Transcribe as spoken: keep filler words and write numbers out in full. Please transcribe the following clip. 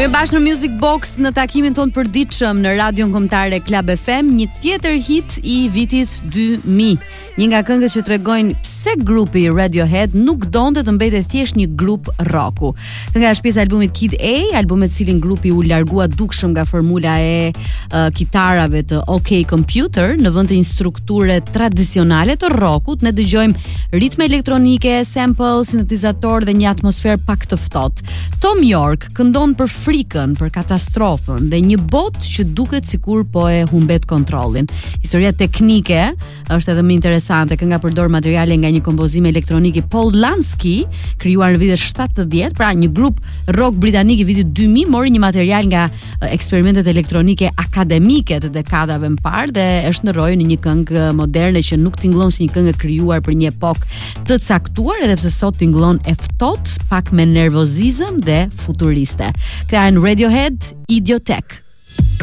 Mirë bashkë në Music Box në takimin ton për ditëshëm në radion kombëtare Club F M, një tjetër hit i vitit dy mijë. Një nga këngët që tregojnë pse grupi Radiohead nuk donte të mbetej thjesht një grup rocku. Kënga është pjesë e albumit Kid A, albumet cilin grupi u largua dukshëm nga formula e uh, kitarave të OK Computer në vend të një strukture tradicionale të rockut. Ne dëgjojmë ritme elektronike, sample, sintetizator dhe një atmosferë pak të ftohtë. Tom York këndon për frikën, për katastrofën dhe një botë që duket sikur po e humbet kontrollin. Historia teknike është edhe më interesante. Kënga përdor materiale nga një kompozim elektronik i Paul Lansky, krijuar në vitet shtatëdhjetë, pra një grup rock britanik i vitit dy mijë mori një material nga eksperimentet elektronike akademike të dekadave më parë dhe është ndërroi në një këngë moderne që nuk tingëllon si një këngë krijuar për një epokë të caktuar, edhe pse sot tingëllon e ftohtë, pak me nervozizëm dhe futuriste. Këta janë Radiohead, Idiotech.